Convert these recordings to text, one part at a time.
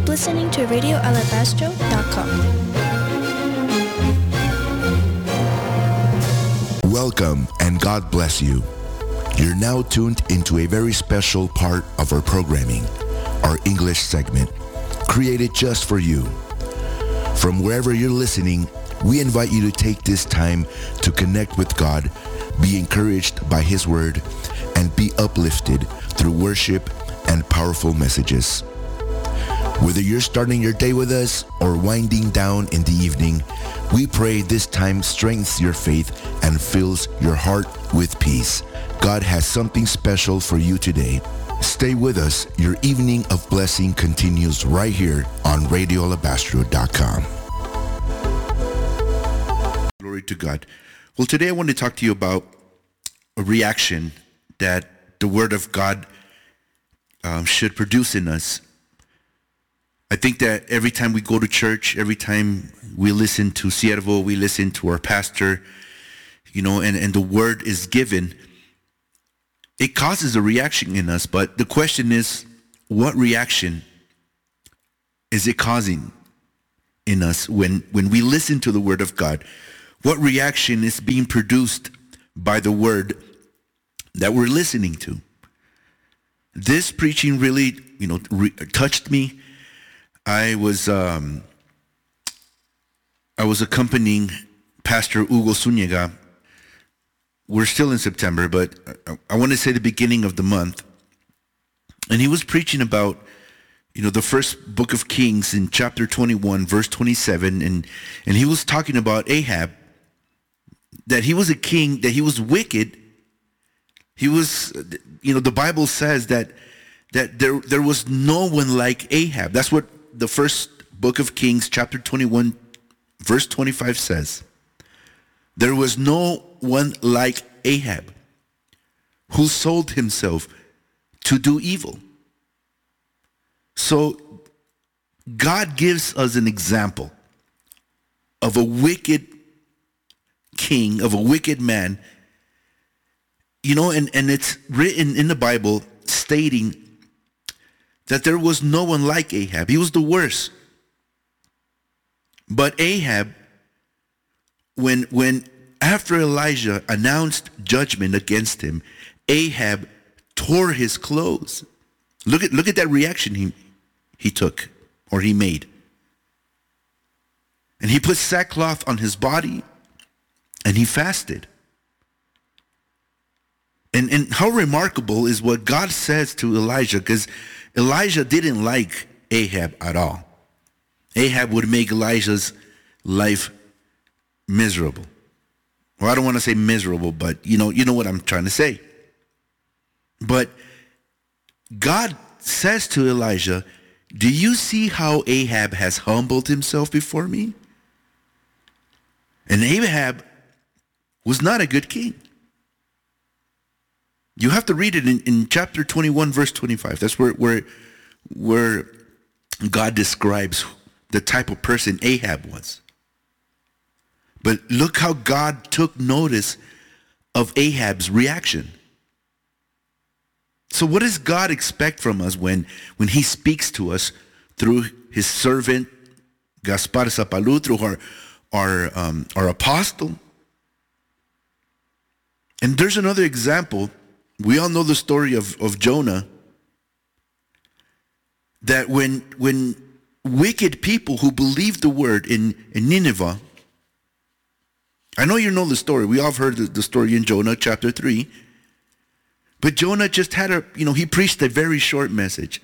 Keep listening to RadioAlabastro.com. Welcome and God bless you. You're now tuned into a very special part of our programming, our English segment, created just for you. From wherever you're listening, we invite you to take this time to connect with God, be encouraged by His Word, and be uplifted through worship and powerful messages. Whether you're starting your day with us or winding down in the evening, we pray this time strengthens your faith and fills your heart with peace. God has something special for you today. Stay with us. Your evening of blessing continues right here on RadioAlabastro.com. Glory to God. Well, today I want to talk to you about a reaction that the Word of God should produce in us. I think that every time we go to church, every time we listen to Siervo, we listen to our pastor, and the Word is given, it causes a reaction in us. But the question is, what reaction is it causing in us when we listen to the Word of God? What reaction is being produced by the Word that we're listening to? This preaching really, touched me. I was accompanying Pastor Hugo Zuniga. We're still in September, but I want to say the beginning of the month. And he was preaching about, the first book of Kings in chapter 21, verse 27. And he was talking about Ahab, that he was a king, that he was wicked. He was, the Bible says that there was no one like Ahab. That's what the first book of Kings, chapter 21, verse 25 says. There was no one like Ahab who sold himself to do evil. So God gives us an example of a wicked king, of a wicked man, and it's written in the Bible stating that there was no one like Ahab. He was the worst. But Ahab, when after Elijah announced judgment against him, Ahab tore his clothes. Look at that reaction he took, or he made. And he put sackcloth on his body, and he fasted. And how remarkable is what God says to Elijah, because Elijah didn't like Ahab at all. Ahab would make Elijah's life miserable. Well, I don't want to say miserable, but you know what I'm trying to say. But God says to Elijah, do you see how Ahab has humbled himself before me? And Ahab was not a good king. You have to read it in chapter 21, verse 25. That's where God describes the type of person Ahab was. But look how God took notice of Ahab's reaction. So what does God expect from us when he speaks to us through his servant, Gaspar Zapalu, through our apostle? And there's another example. We all know the story of Jonah, that when wicked people who believed the word in Nineveh, I know you know the story. We all have heard the story in Jonah chapter 3. But Jonah just had he preached a very short message.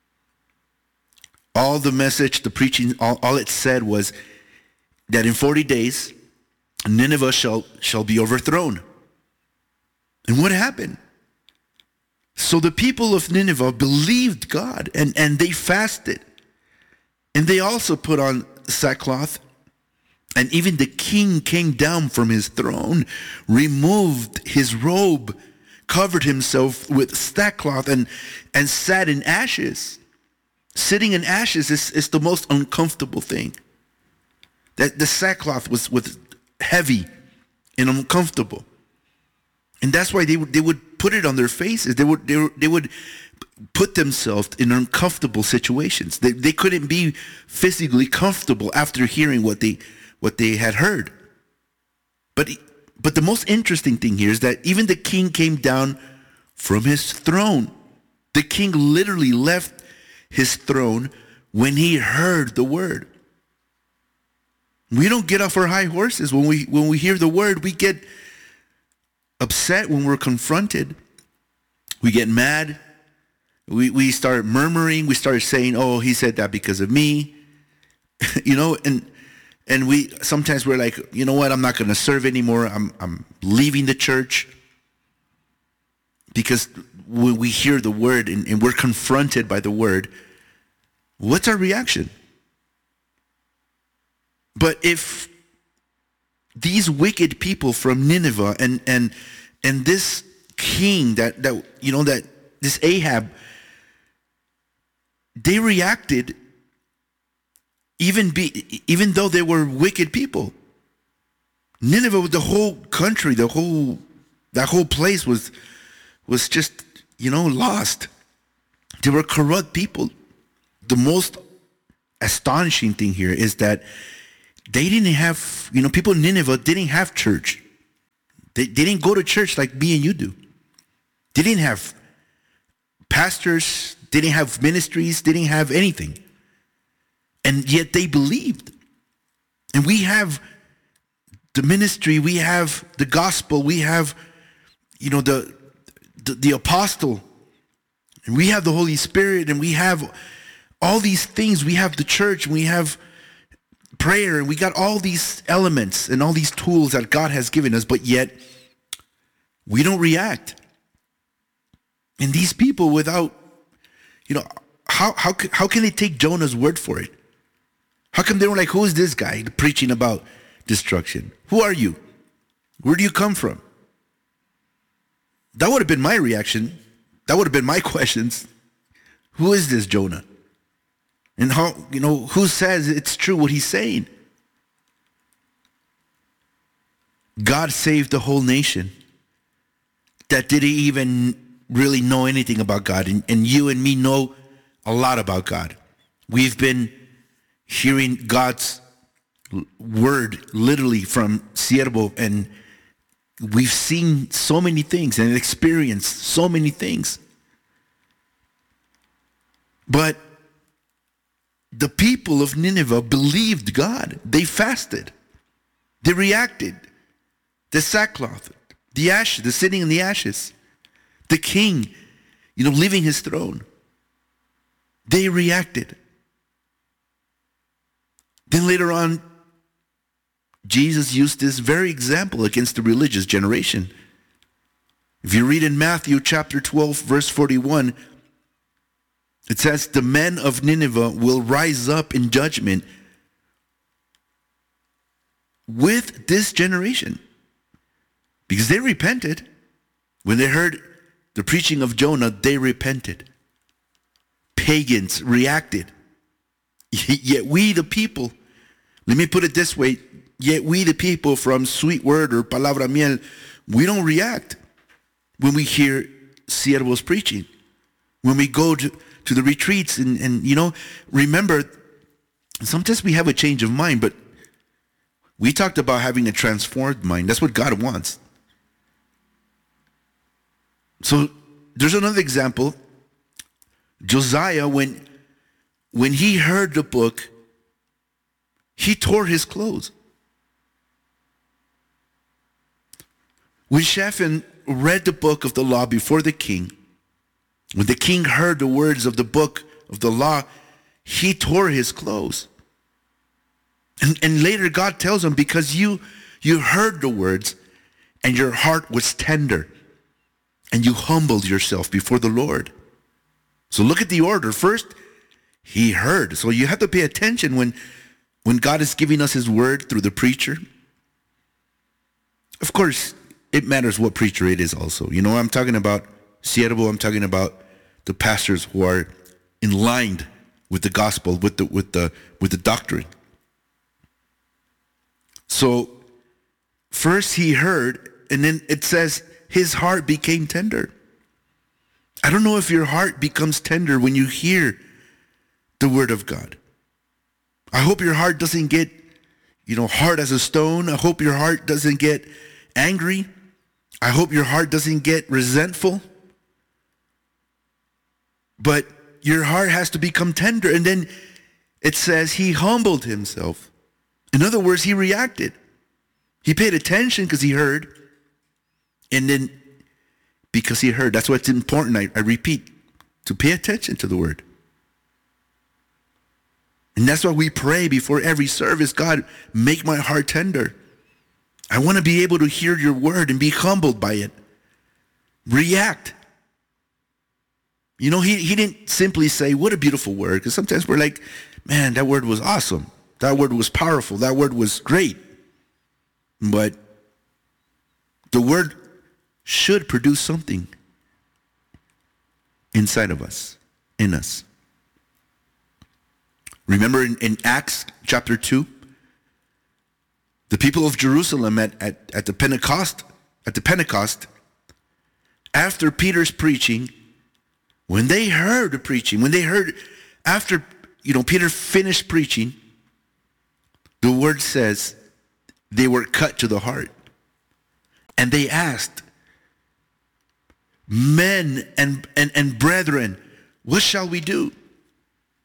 All the message, the preaching, all it said was that in 40 days, Nineveh shall be overthrown. And what happened? So the people of Nineveh believed God, and they fasted. And they also put on sackcloth. And even the king came down from his throne, removed his robe, covered himself with sackcloth, and sat in ashes. Sitting in ashes is the most uncomfortable thing. That the sackcloth was heavy and uncomfortable. And that's why they would put it on their faces. They would put themselves in uncomfortable situations. They couldn't be physically comfortable after hearing what they had heard. But the most interesting thing here is that even the king came down from his throne. The king literally left his throne when he heard the word. We don't get off our high horses when we hear the word. We get upset when we're confronted. We get mad. We start murmuring. We start saying, "Oh, he said that because of me," and we sometimes we're like, "You know what? I'm not going to serve anymore. I'm leaving the church." Because when we hear the word and we're confronted by the word, what's our reaction? But if these wicked people from Nineveh and this king that this Ahab, they reacted even though they were wicked people. Nineveh, the whole country, that whole place was just lost. They were corrupt people. The most astonishing thing here is that they didn't have, people in Nineveh didn't have church. They didn't go to church like me and you do. They didn't have pastors, they didn't have ministries, they didn't have anything. And yet they believed. And we have the ministry, we have the gospel, we have, the apostle, and we have the Holy Spirit, and we have all these things. We have the church, and we have prayer, and we got all these elements and all these tools that God has given us, but yet we don't react. And these people, without, how can they take Jonah's word for it? How come they were like, who is this guy preaching about destruction? Who are you? Where do you come from? That would have been my reaction. That would have been my questions. Who is this Jonah? And how, who says it's true what he's saying? God saved the whole nation that didn't even really know anything about God. And you and me know a lot about God. We've been hearing God's word literally from Siervo, and we've seen so many things and experienced so many things. But the people of Nineveh believed God. They fasted. They reacted. The sackcloth, the ashes, the sitting in the ashes, the king, leaving his throne. They reacted. Then later on, Jesus used this very example against the religious generation. If you read in Matthew chapter 12, verse 41, it says, the men of Nineveh will rise up in judgment with this generation. Because they repented. When they heard the preaching of Jonah, they repented. Pagans reacted. Yet we the people, let me put it this way, yet we the people from Sweet Word or Palabra Miel, we don't react when we hear Siervo's preaching. When we go to the retreats and remember, sometimes we have a change of mind, but we talked about having a transformed mind. That's what God wants. So there's another example. Josiah, when he heard the book, he tore his clothes. When Shaphan read the book of the law before the king, when the king heard the words of the book of the law, he tore his clothes. And later God tells him, because you heard the words and your heart was tender and you humbled yourself before the Lord. So look at the order. First, he heard. So you have to pay attention when God is giving us his word through the preacher. Of course, it matters what preacher it is also. I'm talking about Siervo, I'm talking about the pastors who are in line with the gospel, with the doctrine. So first he heard, and then it says his heart became tender. I don't know if your heart becomes tender when you hear the word of God. I hope your heart doesn't get, hard as a stone. I hope your heart doesn't get angry. I hope your heart doesn't get resentful. But your heart has to become tender. And then it says he humbled himself. In other words, he reacted. He paid attention because he heard. And then because he heard. That's what's important, I repeat, to pay attention to the word. And that's why we pray before every service, God, make my heart tender. I want to be able to hear your word and be humbled by it. React. He didn't simply say, what a beautiful word. Because sometimes we're like, man, that word was awesome. That word was powerful. That word was great. But the word should produce something inside of us, in us. Remember in Acts chapter 2, the people of Jerusalem at the Pentecost, after Peter's preaching, when they heard the preaching, after Peter finished preaching, the word says they were cut to the heart. And they asked, men and brethren, what shall we do?